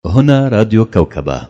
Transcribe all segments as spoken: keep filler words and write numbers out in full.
هنا راديو كوكبة.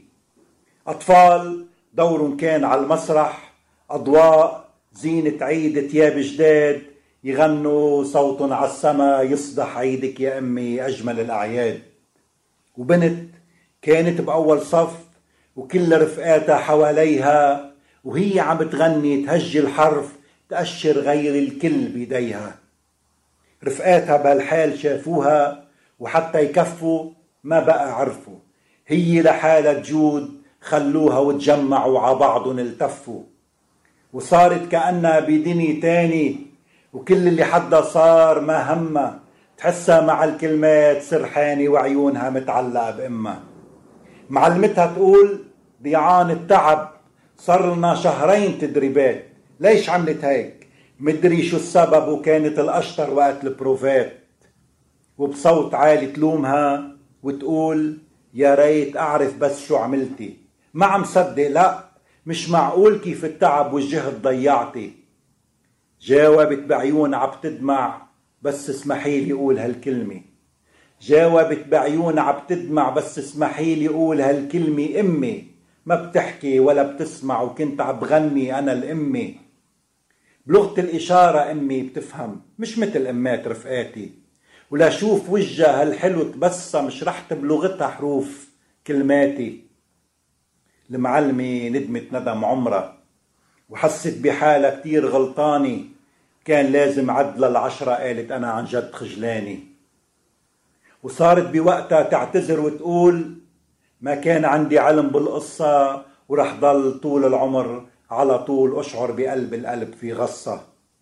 أطفال دور كان على المسرح، أضواء زينة عيد تياب جداد، يغنوا صوت على السما يصدح عيدك يا أمي أجمل الأعياد. وبنت كانت بأول صف وكل رفقاتها حواليها، وهي عم تغني تهجي الحرف تأشر غير الكل بيديها. رفقاتها بهالحال شافوها وحتى يكفوا ما بقى عرفوا، هي لحالها تجود خلوها وتجمعوا ع بعضهم التفوا. وصارت كأنها بدني تاني وكل اللي حدا صار ما همها، تحسها مع الكلمات سرحانة وعيونها متعلقة بأمها. معلمتها تقول ضيعان التعب صار لنا شهرين تدريبات، ليش عملت هيك؟ مدري شو السبب وكانت الأشطر وقت البروفات. وبصوت عالي تلومها وتقول يا ريت أعرف بس شو عملتي، ما عم صدق، لا مش معقول كيف التعب والجهد ضيعتي. جاوبت بعيون عبتدمع بس اسمحيلي أقول هالكلمة، جاوبت بعيون عبتدمع بس اسمحيلي أقول هالكلمة. أمي ما بتحكي ولا بتسمع وكنت عبغني أنا الأمي. بلغة الإشارة أمي بتفهم مش مثل أمات رفقاتي، ولا شوف وجهها هالحلو تبسم شرحت بلغتها حروف كلماتي. المعلمة ندمت ندم عمرها وحست بحالها كتير غلطاني، كان لازم عدل العشرة قالت أنا عن جد خجلاني. وصارت بوقتها تعتذر وتقول ما كان عندي علم بالقصة ورح ضل طول العمر على طول أشعر بقلب القلب في غصة.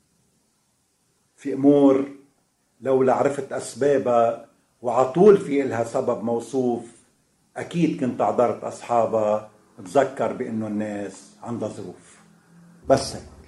في أمور لولا عرفت أسبابها وعطول في إلها سبب موصوف، أكيد كنت عذرت أصحابها تذكر بأنه الناس عندها ظروف. بس هيك.